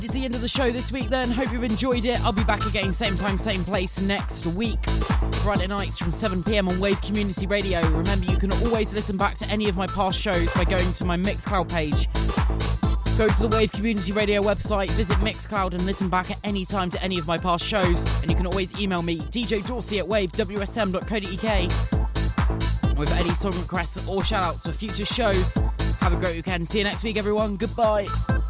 It's the end of the show this week then. Hope you've enjoyed it. I'll be back again same time, same place next week. Friday nights from 7pm on Wave Community Radio. Remember, you can always listen back to any of my past shows by going to my Mixcloud page. Go to the Wave Community Radio website, visit Mixcloud and listen back at any time to any of my past shows. And you can always email me, djdorsey@wavewsm.co.uk, with any song requests or shout outs for future shows. Have a great weekend. See you next week, everyone. Goodbye.